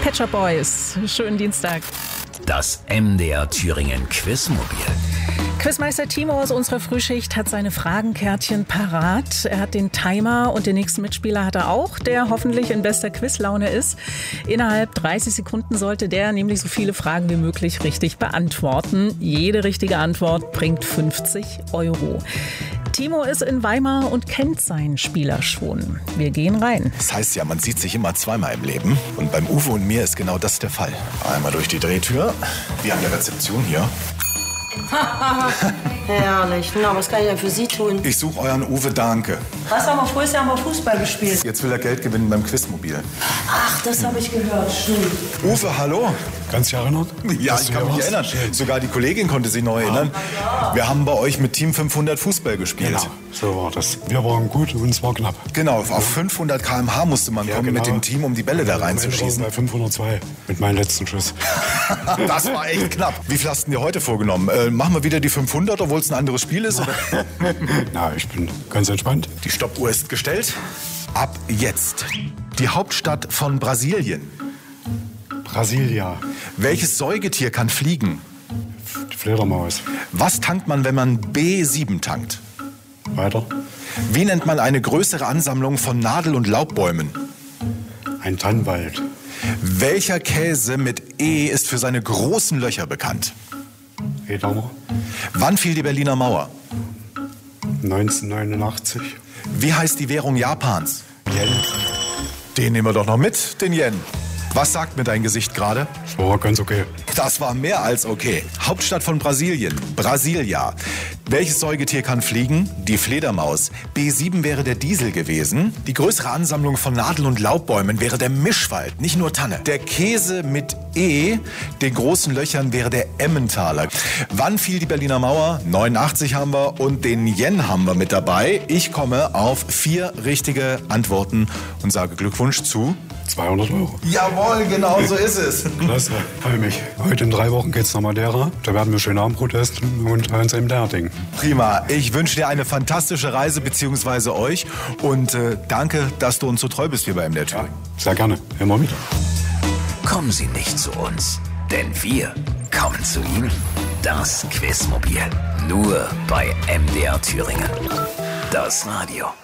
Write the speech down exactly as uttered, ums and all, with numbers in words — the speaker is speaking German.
Pet Shop Boys. Schönen Dienstag. Das M D R Thüringen Quizmobil. Quizmeister Timo aus unserer Frühschicht hat seine Fragenkärtchen parat. Er hat den Timer und den nächsten Mitspieler hat er auch, der hoffentlich in bester Quizlaune ist. Innerhalb dreißig Sekunden sollte der nämlich so viele Fragen wie möglich richtig beantworten. Jede richtige Antwort bringt fünfzig Euro. Timo ist in Weimar und kennt seinen Spieler schon. Wir gehen rein. Das heißt ja, man sieht sich immer zweimal im Leben. Und beim Uwe und mir ist genau das der Fall. Einmal durch die Drehtür, wie an der Rezeption hier. Herrlich. Na, was kann ich denn für Sie tun? Ich suche euren Uwe Dahnke. Was, aber früher haben wir Fußball gespielt. Jetzt will er Geld gewinnen beim Quizmobil. Ach, das habe ich gehört. Stimmt. Uwe, hallo. Kannst du dich erinnern? Ja, Hast ich du kann ja mich was? erinnern. Schön. Sogar die Kollegin konnte sich noch erinnern. Wir haben bei euch mit Team fünfhundert Fußball gespielt. Genau, so war das. Wir waren gut und es war knapp. Genau, auf fünfhundert Kilometer pro Stunde musste man Ja, kommen genau. mit dem Team, um die Bälle da Am Ende reinzuschießen. waren wir Bei fünfhundertzwei mit meinem letzten Schuss. Das war echt knapp. Wie viel hast du dir heute vorgenommen? Äh, machen wir wieder die fünfhundert, obwohl es ein anderes Spiel ist? Oder? Na, ich bin ganz entspannt. Die Stoppuhr ist gestellt. Ab jetzt. Die Hauptstadt von Brasilien. Brasilia, Welches Säugetier kann fliegen? die Fledermaus. Was tankt man, wenn man B sieben tankt? Weiter. Wie nennt man eine größere Ansammlung von Nadel- und Laubbäumen? Ein Tannenwald. Welcher Käse mit E ist für seine großen Löcher bekannt? Edamer. Wann fiel die Berliner Mauer? neunzehnhundertneunundachtzig. Wie heißt die Währung Japans? Yen. Den nehmen wir doch noch mit, den Yen. Was sagt mir dein Gesicht gerade? Das war ganz okay. Das war mehr als okay. Hauptstadt von Brasilien, Brasilia. Welches Säugetier kann fliegen? Die Fledermaus. B sieben wäre der Diesel gewesen. Die größere Ansammlung von Nadel- und Laubbäumen wäre der Mischwald, nicht nur Tanne. Der Käse mit E, den großen Löchern, wäre der Emmentaler. Wann fiel die Berliner Mauer? neunundachtzig haben wir und den Yen haben wir mit dabei. Ich komme auf vier richtige Antworten und sage Glückwunsch zu... zweihundert Euro. Jawohl, genau so ist es. Klasse, freue mich. Heute in drei Wochen geht's nach Madeira. Da werden wir schön Abendbrot essen und ans M D R-Ding. Prima. Ich wünsche dir eine fantastische Reise, beziehungsweise euch. Und äh, danke, dass du uns so treu bist hier bei M D R Thüringen. Sehr gerne, immer wieder. Kommen Sie nicht zu uns, denn wir kommen zu Ihnen. Das Quizmobil. Nur bei M D R Thüringen. Das Radio.